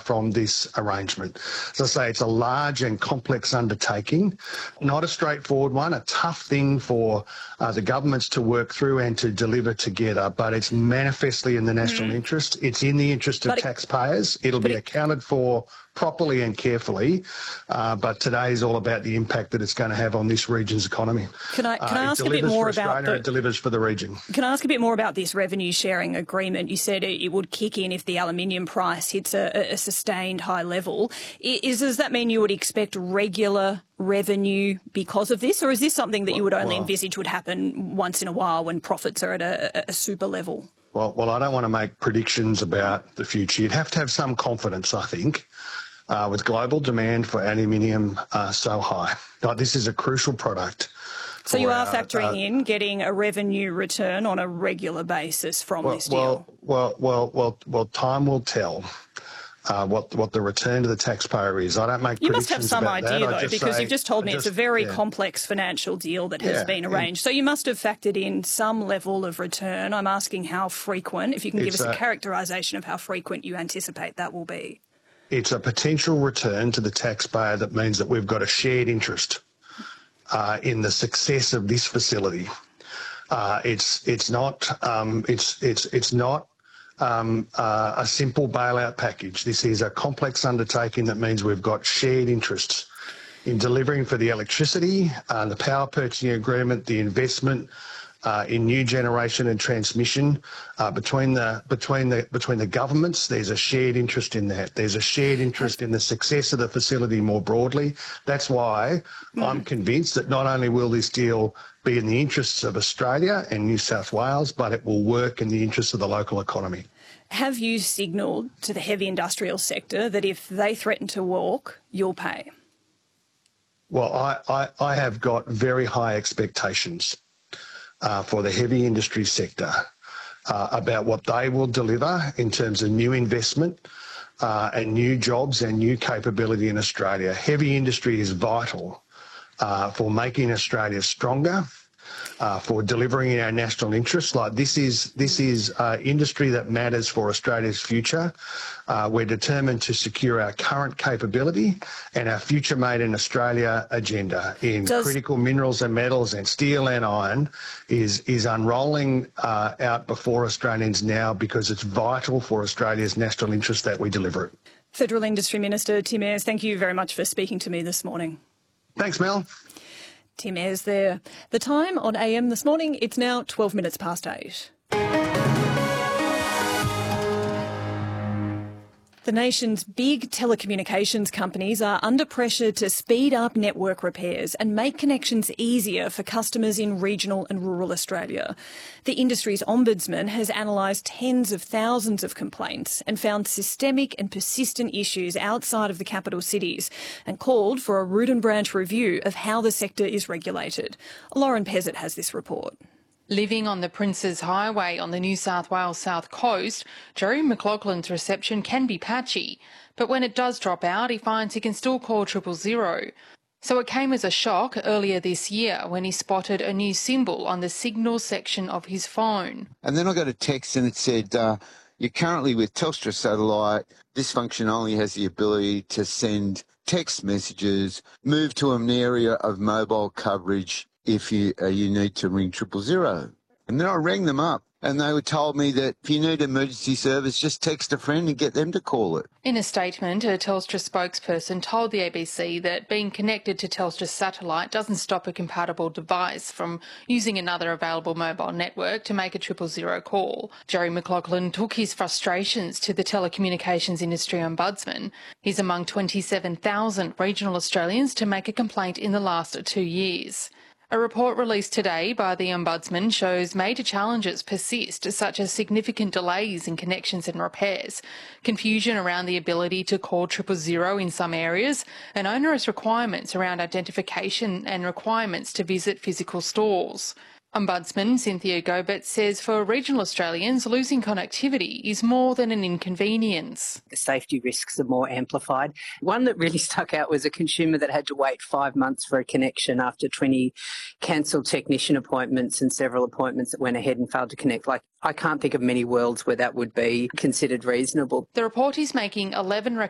from this arrangement. As I say, it's a large and complex undertaking, not a straightforward one, a tough thing for the governments to work through and to deliver together, but it's manifestly in the national interest. It's in the interest of taxpayers. It'll be accounted for properly and carefully, but today is all about the impact that it's going to have on this region's economy. Can I ask a bit more about it delivers for the region? Can I ask a bit more about this revenue sharing agreement? You said it would kick in if the aluminium price hits a sustained high level. Does that mean you would expect regular revenue because of this, or is this something that you would only envisage would happen once in a while when profits are at a super level? Well, I don't want to make predictions about the future. You'd have to have some confidence, I think, with global demand for aluminium so high. This is a crucial product. So you are factoring in getting a revenue return on a regular basis from this deal? Well, time will tell what the return to the taxpayer is. I don't make predictions. You must have some idea, though, because you've just told me it's a very complex financial deal that has been arranged. So you must have factored in some level of return. I'm asking how frequent, if you can give us a characterisation of how frequent you anticipate that will be. It's a potential return to the taxpayer that means that we've got a shared interest in the success of this facility. It's not a simple bailout package. This is a complex undertaking that means we've got shared interests in delivering for the electricity, the power purchasing agreement, the investment in new generation and transmission between the governments. There's a shared interest in that. There's a shared interest in the success of the facility more broadly. That's why I'm convinced that not only will this deal be in the interests of Australia and New South Wales, but it will work in the interests of the local economy. Have you signalled to the heavy industrial sector that if they threaten to walk, you'll pay? Well, I have got very high expectations for the heavy industry sector about what they will deliver in terms of new investment and new jobs and new capability in Australia. Heavy industry is vital for making Australia stronger, for delivering in our national interests. This is industry that matters for Australia's future. We're determined to secure our current capability and our future made in Australia agenda in critical minerals and metals, and steel and iron is unrolling out before Australians now, because it's vital for Australia's national interest that we deliver it. Federal Industry Minister Tim Ayres, thank you very much for speaking to me this morning. Thanks, Mel. Tim Ayres there. The time on AM this morning, it's now 12 minutes past 8. The nation's big telecommunications companies are under pressure to speed up network repairs and make connections easier for customers in regional and rural Australia. The industry's ombudsman has analysed tens of thousands of complaints and found systemic and persistent issues outside of the capital cities, and called for a root and branch review of how the sector is regulated. Lauren Pezzett has this report. Living on the Princes Highway on the New South Wales south coast, Jerry McLaughlin's reception can be patchy, but when it does drop out, he finds he can still call 000. So it came as a shock earlier this year when he spotted a new symbol on the signal section of his phone. And then I got a text and it said, you're currently with Telstra Satellite. This function only has the ability to send text messages, move to an area of mobile coverage if you need to ring 000. And then I rang them up and they told me that if you need emergency service, just text a friend and get them to call it. In a statement, a Telstra spokesperson told the ABC that being connected to Telstra Satellite doesn't stop a compatible device from using another available mobile network to make a 000 call. Jerry McLaughlin took his frustrations to the telecommunications industry ombudsman. He's among 27,000 regional Australians to make a complaint in the last 2 years. A report released today by the Ombudsman shows major challenges persist, such as significant delays in connections and repairs, confusion around the ability to call 000 in some areas, and onerous requirements around identification and requirements to visit physical stores. Ombudsman Cynthia Gobert says for regional Australians, losing connectivity is more than an inconvenience. The safety risks are more amplified. One that really stuck out was a consumer that had to wait 5 months for a connection after 20 cancelled technician appointments and several appointments that went ahead and failed to connect. I can't think of many worlds where that would be considered reasonable. The report is making 11